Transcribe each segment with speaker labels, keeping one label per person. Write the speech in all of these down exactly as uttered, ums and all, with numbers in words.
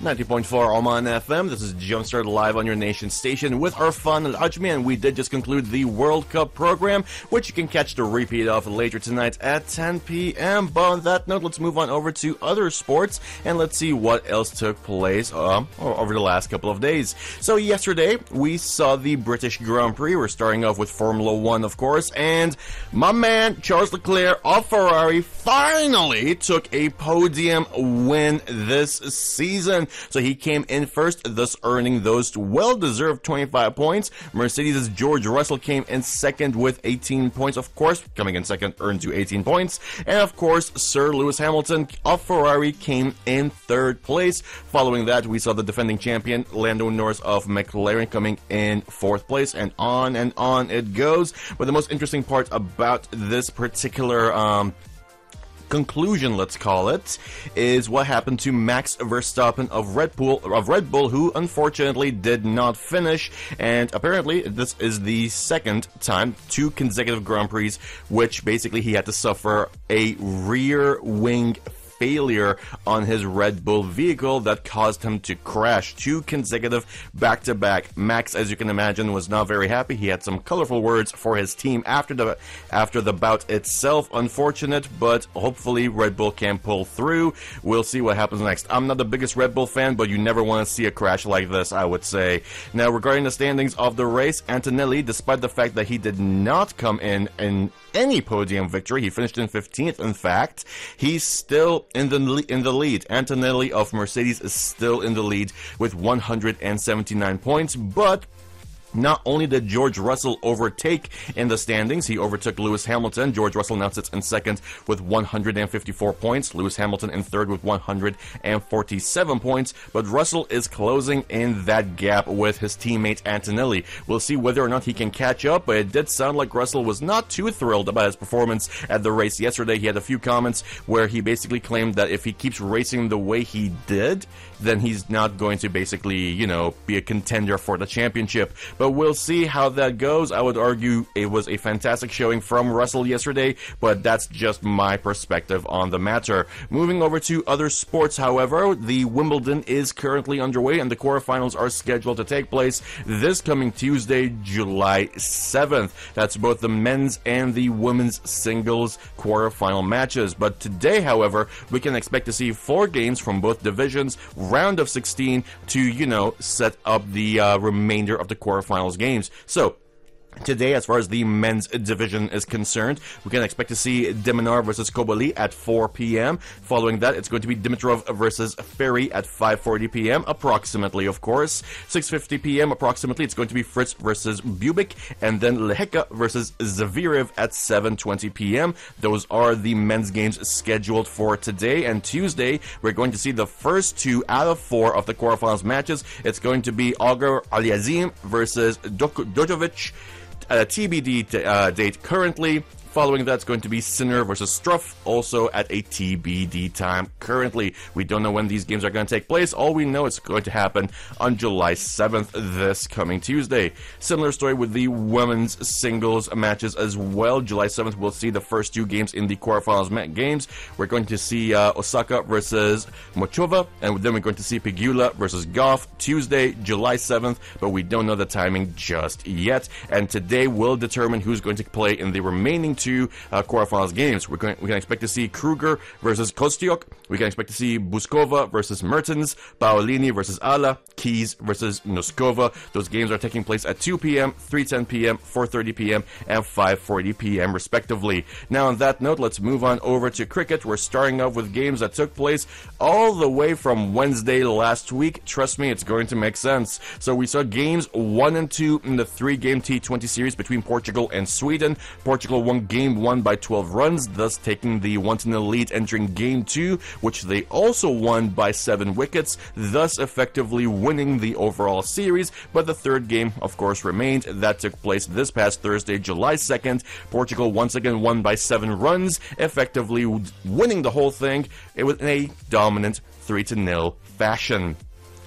Speaker 1: ninety point four Oman F M. This is Jumpstart live on your nation station with Arfan Al-Ajmi, and we did just conclude the World Cup program, which you can catch the repeat of later tonight at ten p.m. But on that note, let's move on over to other sports, and let's see what else took place um, over the last couple of days. So yesterday, we saw the British Grand Prix. We're starting off with Formula One, of course, and my man, Charles Leclerc of Ferrari, finally took a podium win this season. So he came in first, thus earning those well-deserved twenty-five points. Mercedes' George Russell came in second with eighteen points. Of course, coming in second earned you eighteen points. And of course, Sir Lewis Hamilton of Ferrari came in third place. Following that, we saw the defending champion, Lando Norris of McLaren, coming in fourth place, and on and on it goes. But the most interesting part about this particular um conclusion, let's call it, is what happened to Max Verstappen of Red Bull, of Red Bull, who unfortunately did not finish. And apparently, this is the second time, two consecutive Grand Prix, which basically he had to suffer a rear wing failure on his Red Bull vehicle that caused him to crash. Two consecutive back-to-back. Max, as you can imagine, was not very happy. He had some colorful words for his team after the after the bout itself. Unfortunate, but hopefully Red Bull can pull through. We'll see what happens next. I'm not the biggest Red Bull fan, but you never want to see a crash like this, I would say. Now, regarding the standings of the race, Antonelli, despite the fact that he did not come in in any podium victory, he finished in fifteenth, in fact, he's still in the in the lead. Antonelli of Mercedes is still in the lead with one hundred seventy-nine points, but not only did George Russell overtake in the standings, he overtook Lewis Hamilton. George Russell now sits in second with one hundred fifty-four points. Lewis Hamilton in third with one hundred forty-seven points. But Russell is closing in that gap with his teammate Antonelli. We'll see whether or not he can catch up, but it did sound like Russell was not too thrilled about his performance at the race yesterday. He had a few comments where he basically claimed that if he keeps racing the way he did, then he's not going to basically, you know, be a contender for the championship. But we'll see how that goes. I would argue it was a fantastic showing from Russell yesterday, but that's just my perspective on the matter. Moving over to other sports, however, the Wimbledon is currently underway, and the quarterfinals are scheduled to take place this coming Tuesday, July seventh. That's both the men's and the women's singles quarterfinal matches. But today, however, we can expect to see four games from both divisions, round of sixteen, to, you know, set up the uh, remainder of the quarterfinals games. So, today, as far as the men's division is concerned, we can expect to see Deminar versus Koboli at four p.m. Following that, it's going to be Dimitrov versus Ferry at five forty p.m. approximately, of course. six fifty p.m. approximately, it's going to be Fritz versus Bubik, and then Lehecka versus Zverev at seven twenty p.m. Those are the men's games scheduled for today. And Tuesday, we're going to see the first two out of four of the quarterfinals matches. It's going to be Auger Aliassime versus Dok- Djokovic, a T B D t- uh, date currently. Following that, it's going to be Sinner versus Struff, also at a T B D time currently. We don't know when these games are going to take place. All we know it's going to happen on July seventh, this coming Tuesday. Similar story with the women's singles matches as well. July seventh, we'll see the first two games in the quarterfinals ma- games. We're going to see uh, Osaka versus Mochova, and then we're going to see Pegula versus Goff Tuesday, July seventh, but we don't know the timing just yet. And today will determine who's going to play in the remaining two Two uh, quarterfinals games. We're going, we can expect to see Kruger versus Kostyuk. We can expect to see Buskova versus Mertens, Paolini versus Ala, Keys versus Noskova. Those games are taking place at two p.m., three ten p.m., four thirty p.m., and five forty p.m. respectively. Now, on that note, let's move on over to cricket. We're starting off with games that took place all the way from Wednesday last week. Trust me, it's going to make sense. So we saw games one and two in the three-game T twenty series between Portugal and Sweden. Portugal won game one by twelve runs, thus taking the one to nil lead entering game two, which they also won by seven wickets, thus effectively winning the overall series. But the third game, of course, remained. That took place this past Thursday, July second. Portugal once again won by seven runs, effectively winning the whole thing in a dominant three to nil fashion.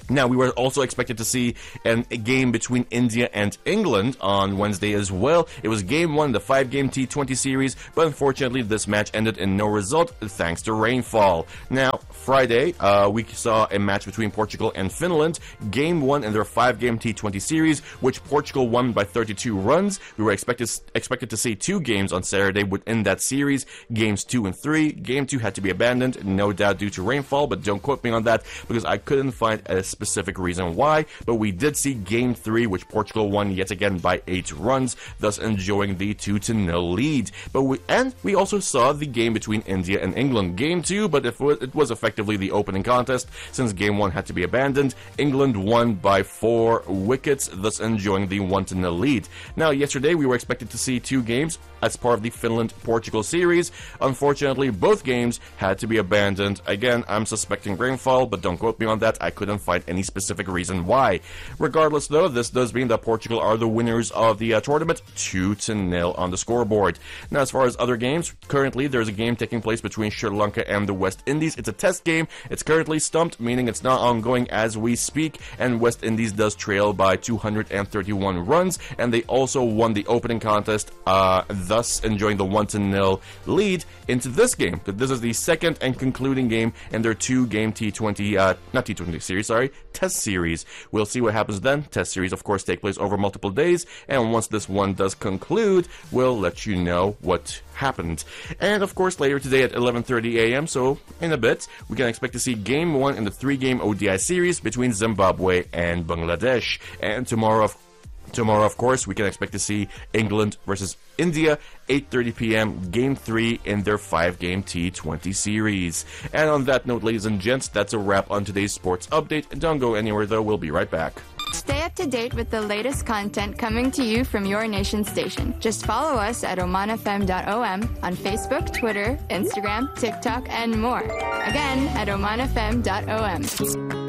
Speaker 1: Now, we were also expected to see an, a game between India and England on Wednesday as well. It was game one, the five-game T twenty series, but unfortunately this match ended in no result thanks to rainfall. Now, Friday, uh, we saw a match between Portugal and Finland, game one in their five-game T twenty series, which Portugal won by thirty-two runs. We were expected expected to see two games on Saturday within that series, games two and three. Game two had to be abandoned, no doubt due to rainfall, but don't quote me on that because I couldn't find a specific reason why. But we did see game three, which Portugal won yet again by eight runs, thus enjoying the two to nil lead. But we and we also saw the game between India and England, game two, but it was, it was effectively the opening contest since game one had to be abandoned. England won by four wickets, thus enjoying the one to nil lead. Now, yesterday we were expected to see two games as part of the Finland-Portugal series. Unfortunately, both games had to be abandoned. Again, I'm suspecting rainfall, but don't quote me on that. I couldn't find any specific reason why. Regardless, though, this does mean that Portugal are the winners of the uh, tournament, two to nil on the scoreboard. Now, as far as other games, currently there's a game taking place between Sri Lanka and the West Indies. It's a test game. It's currently stumped, meaning it's not ongoing as we speak, and West Indies does trail by two hundred thirty-one runs, and they also won the opening contest, uh, thus enjoying the one to nil lead into this game. But this is the second and concluding game in their two-game T twenty, uh, not T twenty series, sorry, test series. We'll see what happens then. Test series, of course, take place over multiple days, and once this one does conclude, we'll let you know what happened. And of course, later today at eleven thirty a.m., so in a bit, we can expect to see game one in the three-game O D I series between Zimbabwe and Bangladesh. And tomorrow, of Tomorrow, of course, we can expect to see England versus India, eight thirty p.m., Game three in their five-game T twenty series. And on that note, ladies and gents, that's a wrap on today's sports update. Don't go anywhere, though. We'll be right back.
Speaker 2: Stay up to date with the latest content coming to you from your nation station. Just follow us at oman f m dot o m on Facebook, Twitter, Instagram, TikTok, and more. Again, at oman f m dot o m.